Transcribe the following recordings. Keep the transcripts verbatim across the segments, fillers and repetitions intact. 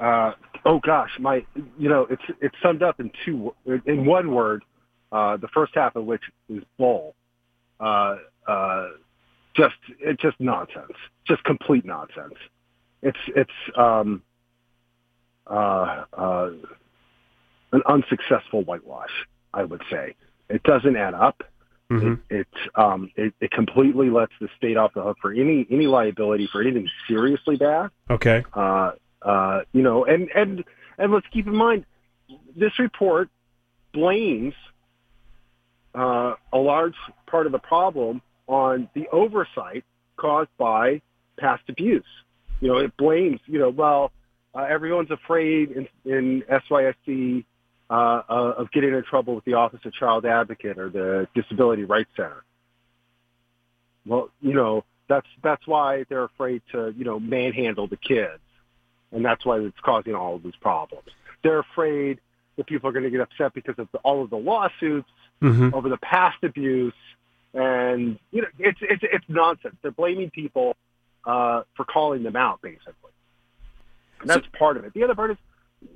uh, oh gosh, my, you know, it's it's summed up in two, in one word. Uh, the first half of which is bull. Uh, uh, just it's just nonsense. Just complete nonsense. It's it's um, uh, uh, an unsuccessful whitewash, I would say. It doesn't add up. Mm-hmm. It it, um, it it completely lets the state off the hook for any any liability for anything seriously bad. Okay. Uh, uh, you know, and, and and let's keep in mind, this report blames uh, a large part of the problem on the oversight caused by past abuse. You know, it blames, you know, well, uh, everyone's afraid in, in S Y S C uh, uh, of getting in trouble with the Office of Child Advocate or the Disability Rights Center. Well, you know, that's that's why they're afraid to, you know, manhandle the kids. And that's why it's causing all of these problems. They're afraid that people are going to get upset because of the, all of the lawsuits mm-hmm. over the past abuse. And, you know, it's it's it's nonsense. They're blaming people uh, for calling them out, basically. And that's so, part of it. The other part is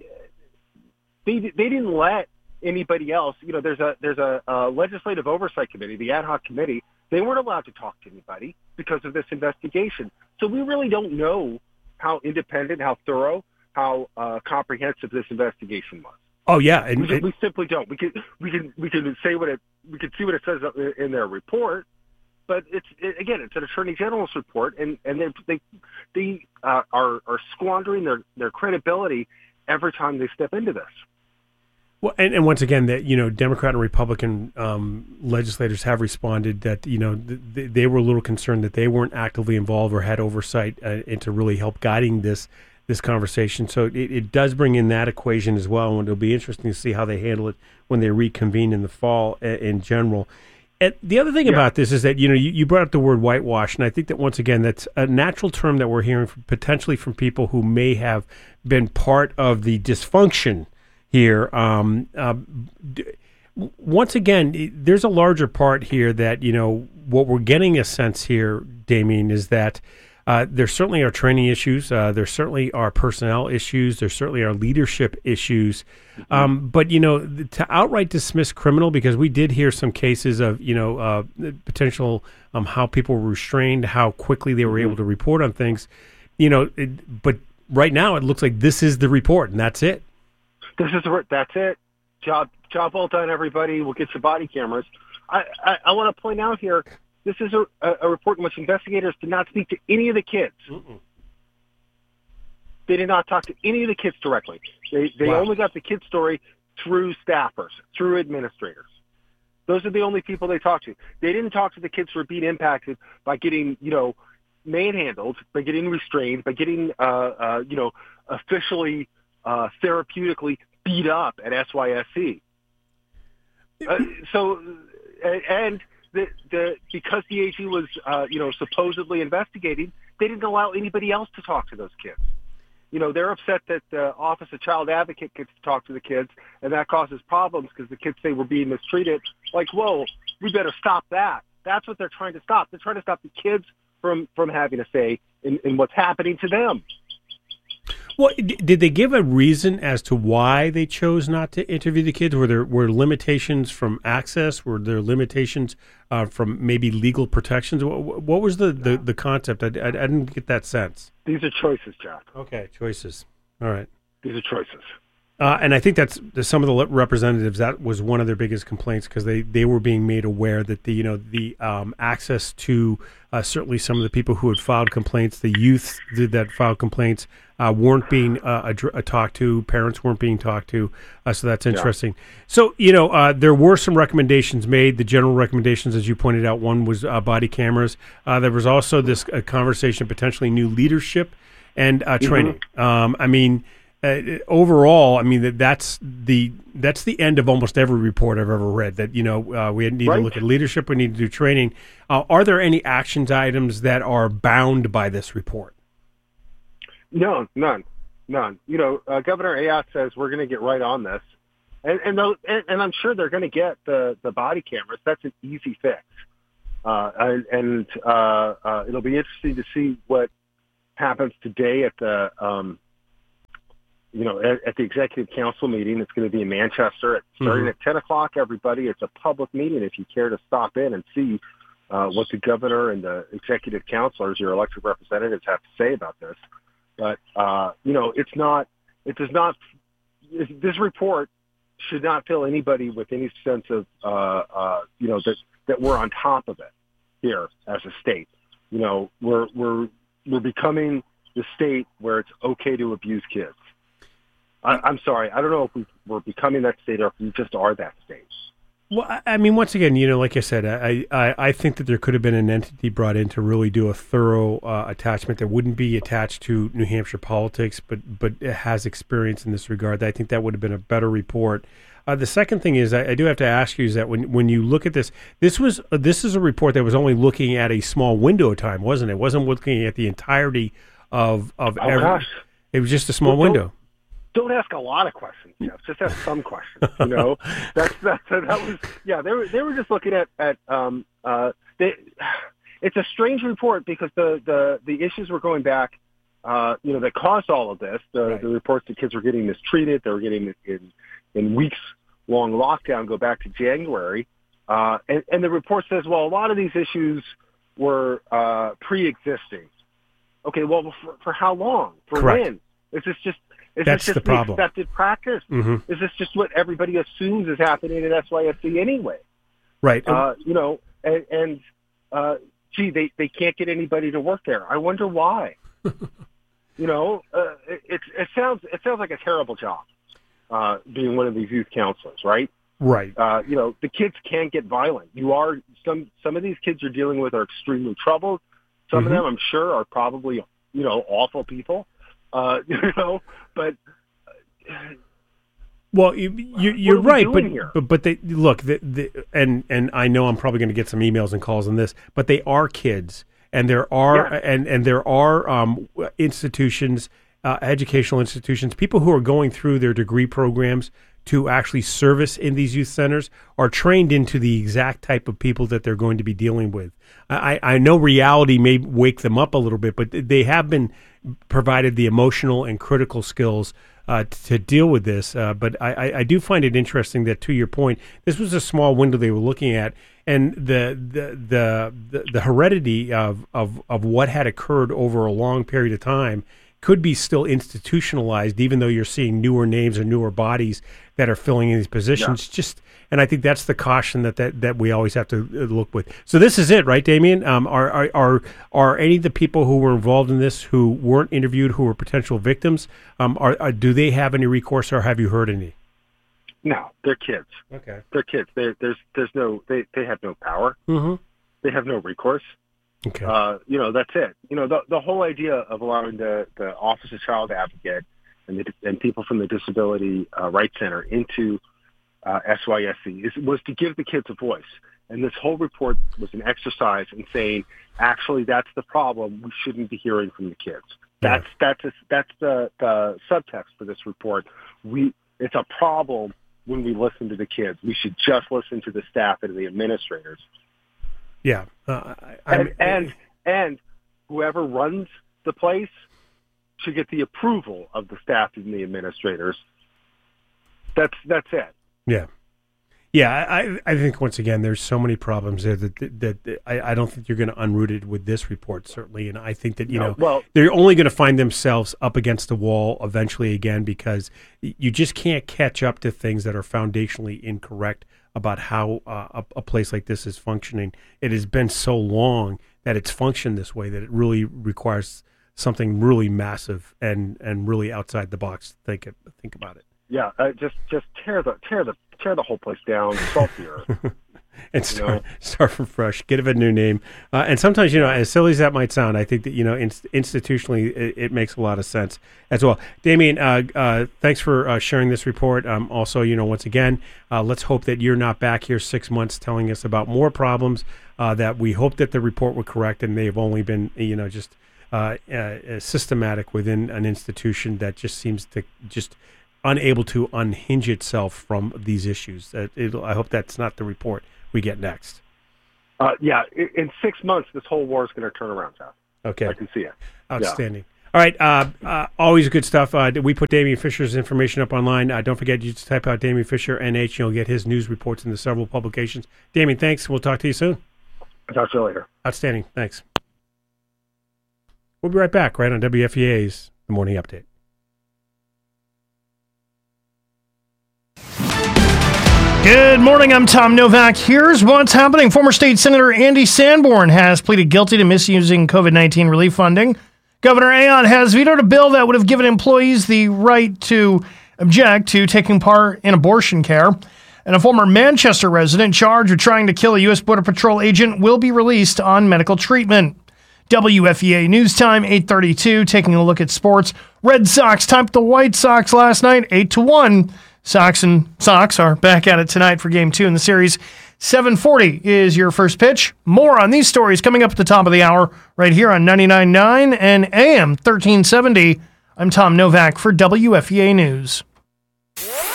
they they didn't let anybody else. You know, there's a there's a, a legislative oversight committee, the ad hoc committee. They weren't allowed to talk to anybody because of this investigation. So we really don't know how independent, how thorough, how uh, comprehensive this investigation was. Oh yeah, and, we, and, we simply don't. We can we can we can say what it we can see what it says in their report, but it's it, again it's an attorney general's report, and and they they, they uh, are are squandering their, their credibility every time they step into this. Well, and, and once again, that you know, Democrat and Republican um, legislators have responded that you know th- they were a little concerned that they weren't actively involved or had oversight uh, and to really help guiding this this conversation. So it, it does bring in that equation as well, and it'll be interesting to see how they handle it when they reconvene in the fall uh, in general. And the other thing yeah. about this is that you know you, you brought up the word whitewash, and I think that once again that's a natural term that we're hearing from, potentially from people who may have been part of the dysfunction here. Um, uh, d- once again, there's a larger part here that, you know, what we're getting a sense here, Damien, is that uh, there certainly are training issues. Uh, there certainly are personnel issues. There certainly are leadership issues. Mm-hmm. Um, but, you know, to outright dismiss criminal, because we did hear some cases of, you know, uh, potential um, how people were restrained, how quickly they were mm-hmm. able to report on things, you know, it, but right now it looks like this is the report and that's it. This is the, that's it. Job job well done, everybody. We'll get your body cameras. I, I, I want to point out here, this is a, a report in which investigators did not speak to any of the kids. Mm-mm. They did not talk to any of the kids directly. They they wow. only got the kid's story through staffers, through administrators. Those are the only people they talked to. They didn't talk to the kids who were being impacted by getting, you know, manhandled, by getting restrained, by getting, uh, uh, you know, officially Uh, therapeutically beat up at S Y S C. Uh, so, and the, the because the A G was, uh, you know, supposedly investigating, they didn't allow anybody else to talk to those kids. You know, they're upset that the Office of Child Advocate gets to talk to the kids, and that causes problems because the kids say we're being mistreated. Like, whoa, we better stop that. That's what they're trying to stop. They're trying to stop the kids from, from having a say in, in what's happening to them. Well, did they give a reason as to why they chose not to interview the kids? Were there were limitations from access? Were there limitations uh, from maybe legal protections? What, what was the, the, the concept? I, I, I didn't get that sense. These are choices, Jack. Okay, choices. All right. These are choices. Uh, and I think that's some of the representatives, that was one of their biggest complaints, because they, they were being made aware that the you know the um, access to uh, certainly some of the people who had filed complaints, the youth did that filed complaints, uh, weren't being uh, ad- uh, talked to, parents weren't being talked to, uh, so that's interesting. Yeah. So you know uh, there were some recommendations made. The general recommendations, as you pointed out, one was uh, body cameras. Uh, there was also this uh, conversation, potentially new leadership and uh, training. Mm-hmm. Um, I mean. Uh, overall, I mean that that's the that's the end of almost every report I've ever read. That you know uh, we need right. to look at leadership, we need to do training. Uh, are there any actions items that are bound by this report? No, none, none. You know, uh, Governor Ayotte says we're going to get right on this, and and, and, and I'm sure they're going to get the, the body cameras. That's an easy fix, uh, and, and uh, uh, it'll be interesting to see what happens today at the. Um, you know, at, at the executive council meeting. It's going to be in Manchester. It's starting mm-hmm. at ten o'clock, everybody. It's a public meeting if you care to stop in and see uh, what the governor and the executive councilors, your elected representatives, have to say about this. But, uh, you know, it's not, it does not, this report should not fill anybody with any sense of, uh, uh, you know, that, that we're on top of it here as a state. You know, we're, we're, we're becoming the state where it's okay to abuse kids. I, I'm sorry. I don't know if we, we're becoming that state or if we just are that state. Well, I mean, once again, you know, like I said, I, I, I think that there could have been an entity brought in to really do a thorough uh, attachment that wouldn't be attached to New Hampshire politics, but but it has experience in this regard. I think that would have been a better report. Uh, the second thing is, I, I do have to ask you, is that when, when you look at this, this was uh, this is a report that was only looking at a small window of time, wasn't it? It wasn't looking at the entirety of of oh, every. Gosh. It was just a small well, window. Don't ask a lot of questions, Jeff. Just ask some questions. You know, that's that's that was yeah. They were they were just looking at at um uh. They, it's a strange report because the the the issues were going back, uh, you know, that caused all of this. The right. the reports that kids were getting mistreated, they were getting in in weeks long lockdown go back to January, uh, and and the report says, well, a lot of these issues were uh, pre-existing. Okay, well, for, for how long? For Correct. when? Is this just Is That's this just the problem. accepted practice? Mm-hmm. Is this just what everybody assumes is happening at S Y S C anyway? Right. Uh, you know, and, and uh, gee, they, they can't get anybody to work there. I wonder why. you know, uh, it, it, it sounds it sounds like a terrible job, uh, being one of these youth counselors, right? Right. Uh, you know, the kids can get violent. You are some some of these kids you're dealing with are extremely troubled. Some mm-hmm. of them, I'm sure, are probably you know awful people. Uh, you know, but uh, well, you, you, you're right, but, here? but but they look, the, the, and and I know I'm probably going to get some emails and calls on this, but they are kids, and there are yeah. and and there are um, institutions, uh, educational institutions, people who are going through their degree programs to actually service in these youth centers are trained into the exact type of people that they're going to be dealing with. I, I know reality may wake them up a little bit, but they have been provided the emotional and critical skills uh, to deal with this. Uh, but I, I do find it interesting that, to your point, this was a small window they were looking at, and the the the the, the heredity of, of of what had occurred over a long period of time could be still institutionalized, even though you're seeing newer names or newer bodies that are filling in these positions. Yeah. Just, and I think that's the caution that, that, that we always have to look with. So this is it, right, Damien? Um, are, are are are any of the people who were involved in this who weren't interviewed, who were potential victims, um, are, are do they have any recourse, or have you heard any? No, they're kids. Okay, they're kids. They, there's there's no they, they have no power. Mm-hmm. They have no recourse. Okay. Uh, you know, that's it. You know, the the whole idea of allowing the, the Office of Child Advocate and the, and people from the Disability uh, Rights Center into uh, S Y S C is, was to give the kids a voice. And this whole report was an exercise in saying, actually, that's the problem. We shouldn't be hearing from the kids. That's yeah. that's a, that's the, the subtext for this report. We it's a problem when we listen to the kids. We should just listen to the staff and the administrators. Yeah, uh, and, and and whoever runs the place should get the approval of the staff and the administrators. That's that's it. Yeah, yeah. I I think once again, there's so many problems there that that, that I, I don't think you're going to unroot it with this report, certainly. And I think that you no, know well, they're only going to find themselves up against the wall eventually again, because you just can't catch up to things that are foundationally incorrect about how uh, a, a place like this is functioning. It has been so long that it's functioned this way that it really requires something really massive and, and really outside the box. Think think about it. Yeah, uh, just just tear the tear the tear the whole place down, salt the earth. And start, start from fresh. Give it a new name. Uh, and sometimes, you know, as silly as that might sound, I think that, you know, inst- institutionally, it, it makes a lot of sense as well. Damien, uh, uh, thanks for uh, sharing this report. Um, also, you know, once again, uh, let's hope that you're not back here six months telling us about more problems uh, that we hope that the report would correct, and they've only been, you know, just uh, uh, systematic within an institution that just seems to just unable to unhinge itself from these issues. Uh, it'll, I hope that's not the report we get next. Uh, yeah, in, in six months, this whole war is going to turn around, Jeff. Okay. I can see it. Outstanding. Yeah. All right, uh, uh, always good stuff. Uh, we put Damian Fisher's information up online. Uh, don't forget, you just type out Damian Fisher N H, and you'll get his news reports in the several publications. Damian, thanks. We'll talk to you soon. I'll talk to you later. Outstanding. Thanks. We'll be right back, right on W F E A's The Morning Update. Good morning, I'm Tom Novak. Here's what's happening. Former State Senator Andy Sanborn has pleaded guilty to misusing COVID nineteen relief funding. Governor Ayotte has vetoed a bill that would have given employees the right to object to taking part in abortion care. And a former Manchester resident charged with trying to kill a U S Border Patrol agent will be released on medical treatment. W F E A News Time, eight thirty-two, taking a look at sports. Red Sox topped the White Sox last night, eight to one. Sox and Sox are back at it tonight for game two in the series. seven forty is your first pitch. More on these stories coming up at the top of the hour right here on ninety-nine point nine and A M thirteen seventy. I'm Tom Novak for W F E A News.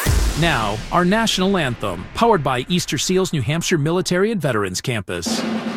Now, our national anthem, powered by Easter Seals New Hampshire Military and Veterans Campus.